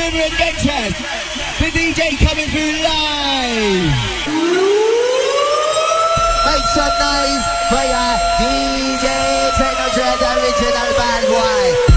River Adventures. The DJ coming through live. Make some noise for your DJ Techno Dread original bad boy.